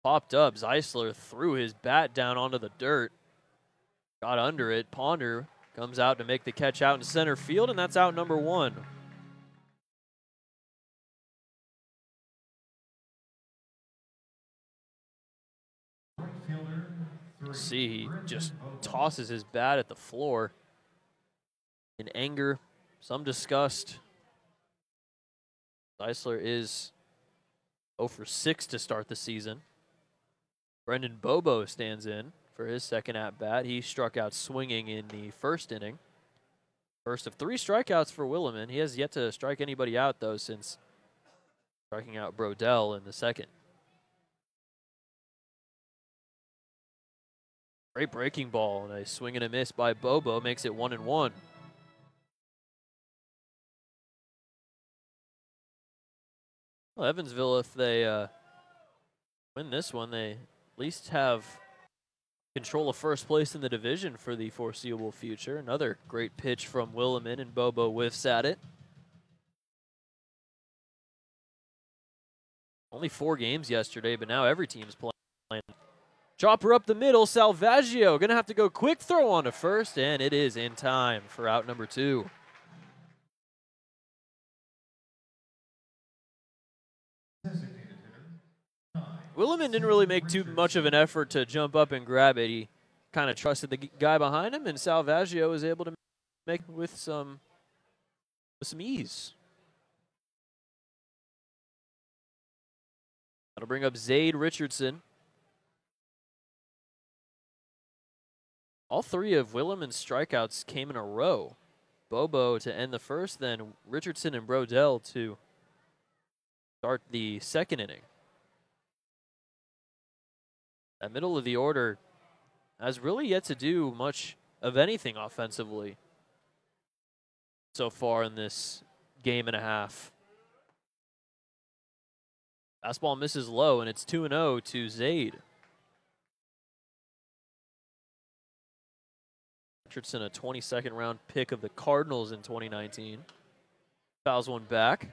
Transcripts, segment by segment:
popped up. Zeisler threw his bat down onto the dirt. Got under it. Ponder comes out to make the catch out in center field, and that's out number 1. See, he just tosses his bat at the floor in anger, some disgust. Zeisler is 0 for 6 to start the season. Brendan Bobo stands in for his second at-bat. He struck out swinging in the first inning. First of 3 strikeouts for Williman. He has yet to strike anybody out, though, since striking out Brodell in the second. Great breaking ball, and a swing and a miss by Bobo makes it 1-1. Well, Evansville, if they win this one, they at least have control of first place in the division for the foreseeable future. Another great pitch from Williman, and Bobo whiffs at it. Only 4 games yesterday, but now every team's playing. Chopper up the middle, Salvaggio gonna have to go quick throw on to first, and it is in time for out number 2. Williman didn't really make too much of an effort to jump up and grab it. He kind of trusted the guy behind him, and Salvaggio was able to make it with some ease. That'll bring up Zade Richardson. All 3 of Williman's strikeouts came in a row. Bobo to end the first, then Richardson and Brodell to start the second inning. That middle of the order has really yet to do much of anything offensively so far in this game and a half. Fastball misses low, and it's 2-0 to Zade. Richardson, a 22nd round pick of the Cardinals in 2019. Fouls one back.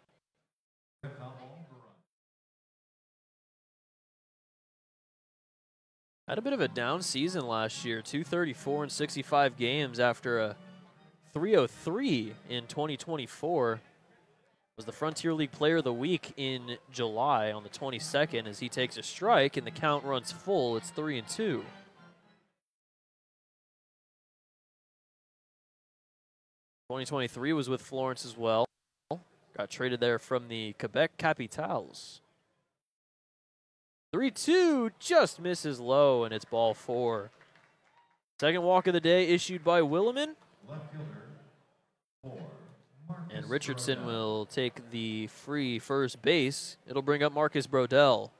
Had a bit of a down season last year, 234 in 65 games after a 303 in 2024. Was the Frontier League Player of the Week in July on the 22nd as he takes a strike and the count runs full. It's 3-2. '23 was with Florence as well. Got traded there from the Quebec Capitals. 3-2 just misses low, and it's ball 4. Second walk of the day issued by Williman. And Richardson will take the free first base. It'll bring up Marcus Brodell.